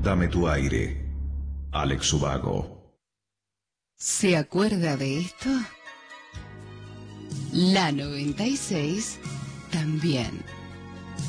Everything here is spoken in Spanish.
Dame tu aire. Alex Ubago. ¿Se acuerda de esto? La 96 también.